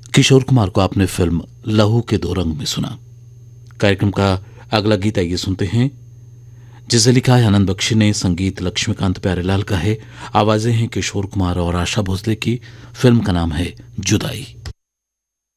किशोर कुमार को आपने फिल्म लहू के दो रंग में सुना। कार्यक्रम का अगला गीत आइए सुनते हैं, जिसे लिखा है आनंद बख्शी ने, संगीत लक्ष्मीकांत प्यारेलाल का है, आवाजें हैं किशोर कुमार और आशा भोसले की। फिल्म का नाम है जुदाई।